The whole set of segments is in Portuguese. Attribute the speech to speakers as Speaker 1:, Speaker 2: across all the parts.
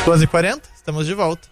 Speaker 1: 2h40, estamos de volta.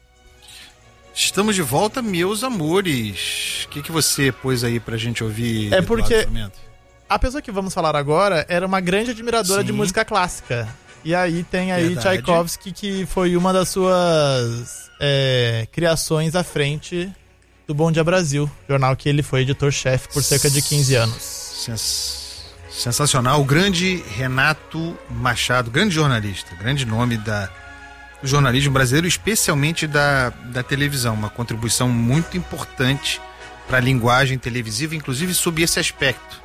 Speaker 2: Estamos de volta, meus amores. O que você pôs aí pra gente ouvir?
Speaker 1: É porque a pessoa que vamos falar agora era uma grande admiradora de música clássica. E aí tem aí Tchaikovsky, que foi uma das suas criações à frente do Bom Dia Brasil, jornal que ele foi editor-chefe por cerca de 15 anos.
Speaker 2: Sensacional. O grande Renato Machado, grande jornalista, grande nome do jornalismo brasileiro, especialmente da televisão. Uma contribuição muito importante para a linguagem televisiva, inclusive sob esse aspecto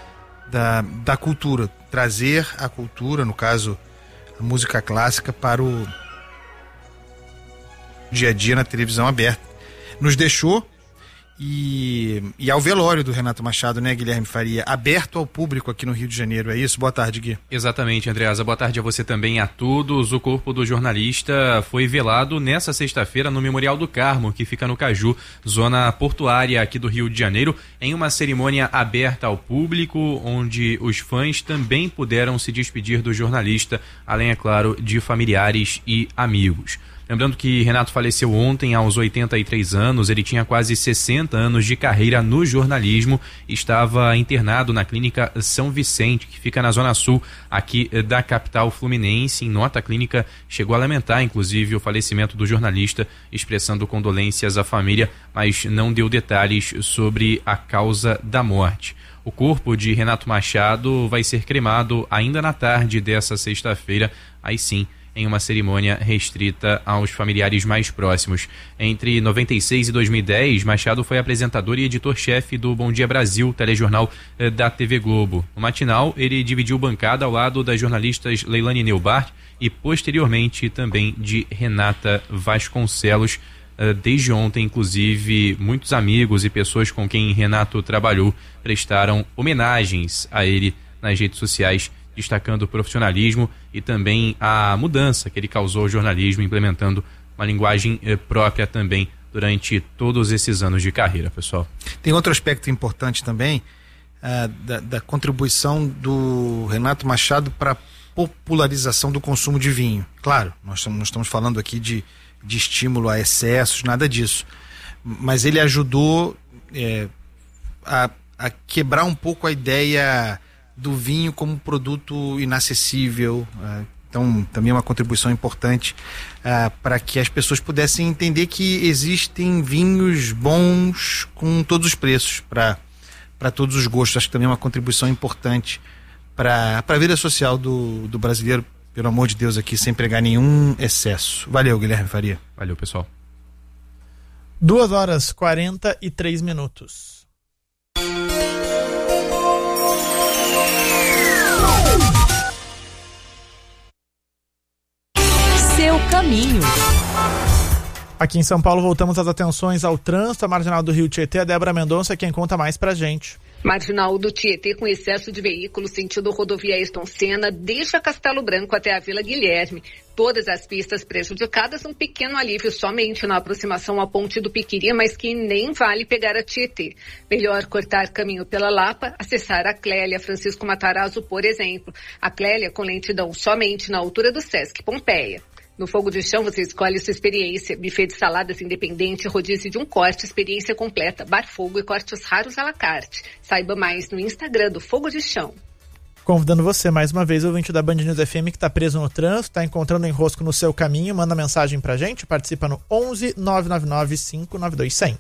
Speaker 2: da cultura. Trazer a cultura, no caso, a música clássica, para o dia a dia na televisão aberta. Nos deixou e ao velório do Renato Machado, né, Guilherme Faria, aberto ao público aqui no Rio de Janeiro, é isso? Boa tarde, Gui.
Speaker 3: Exatamente, Andreasa, boa tarde a você também, a todos. O corpo do jornalista foi velado nessa sexta-feira no Memorial do Carmo, que fica no Caju, zona portuária aqui do Rio de Janeiro, em uma cerimônia aberta ao público, onde os fãs também puderam se despedir do jornalista, além, é claro, de familiares e amigos. Lembrando que Renato faleceu ontem aos 83 anos, ele tinha quase 60 anos de carreira no jornalismo, estava internado na clínica São Vicente, que fica na zona sul aqui da capital fluminense. Em nota, a clínica chegou a lamentar, inclusive, o falecimento do jornalista, expressando condolências à família, mas não deu detalhes sobre a causa da morte. O corpo de Renato Machado vai ser cremado ainda na tarde dessa sexta-feira, aí sim, em uma cerimônia restrita aos familiares mais próximos. Entre 96 e 2010, Machado foi apresentador e editor-chefe do Bom Dia Brasil, telejornal da TV Globo. No matinal, ele dividiu bancada ao lado das jornalistas Leilane Neubart e, posteriormente, também de Renata Vasconcelos. Desde ontem, inclusive, muitos amigos e pessoas com quem Renato trabalhou prestaram homenagens a ele nas redes sociais, destacando o profissionalismo e também a mudança que ele causou ao jornalismo, implementando uma linguagem própria também durante todos esses anos de carreira, pessoal.
Speaker 2: Tem outro aspecto importante também, da contribuição do Renato Machado para a popularização do consumo de vinho. Claro, nós não estamos falando aqui de estímulo a excessos, nada disso, mas ele ajudou a quebrar um pouco a ideia do vinho como produto inacessível. Então também é uma contribuição importante para que as pessoas pudessem entender que existem vinhos bons com todos os preços, para todos os gostos. Acho que também é uma contribuição importante para a vida social do brasileiro, pelo amor de Deus, aqui, sem pregar nenhum excesso. Valeu, Guilherme Faria.
Speaker 3: Valeu, pessoal.
Speaker 1: 2h43.
Speaker 4: Seu caminho.
Speaker 1: Aqui em São Paulo, voltamos as atenções ao trânsito. A marginal do Rio Tietê, a Débora Mendonça, quem conta mais pra gente.
Speaker 5: Marginal do Tietê com excesso de veículos sentido rodovia Ayrton Senna, deixa Castelo Branco até a Vila Guilherme. Todas as pistas prejudicadas, um pequeno alívio somente na aproximação à ponte do Piquiri, mas que nem vale pegar a Tietê. Melhor cortar caminho pela Lapa, acessar a Clélia Francisco Matarazzo, por exemplo. A Clélia com lentidão somente na altura do Sesc Pompeia. No Fogo de Chão você escolhe sua experiência. Buffet de saladas independente, rodízio de um corte, experiência completa, bar fogo e cortes raros à la carte. Saiba mais no Instagram do Fogo de Chão.
Speaker 1: Convidando você, mais uma vez, ouvinte da Band News FM que está preso no trânsito, está encontrando enrosco no seu caminho, manda mensagem pra gente, participa no 11 999 592 100.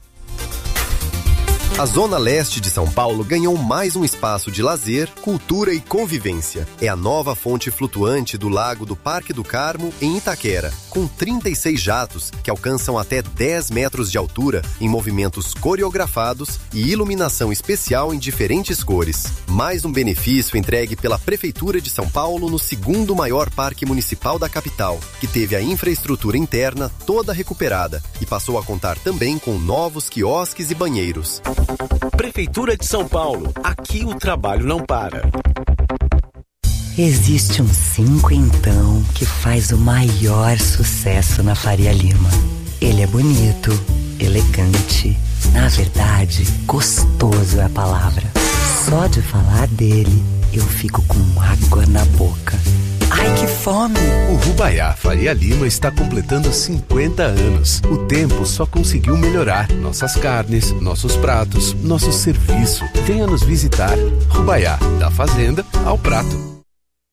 Speaker 6: A Zona Leste de São Paulo ganhou mais um espaço de lazer, cultura e convivência. É a nova fonte flutuante do Lago do Parque do Carmo, em Itaquera, com 36 jatos que alcançam até 10 metros de altura, em movimentos coreografados e iluminação especial em diferentes cores. Mais um benefício entregue pela Prefeitura de São Paulo no segundo maior parque municipal da capital, que teve a infraestrutura interna toda recuperada e passou a contar também com novos quiosques e banheiros.
Speaker 7: Prefeitura de São Paulo. Aqui o trabalho não para.
Speaker 4: Existe um 5 então que faz o maior sucesso na Faria Lima. Ele é bonito, elegante, na verdade, gostoso é a palavra. Só de falar dele, eu fico com água na boca. Ai, que fome!
Speaker 6: O
Speaker 8: Rubaiá Faria Lima está completando 50 anos. O tempo só conseguiu melhorar nossas carnes, nossos pratos, nosso serviço. Venha nos visitar. Rubaiá, da fazenda ao prato.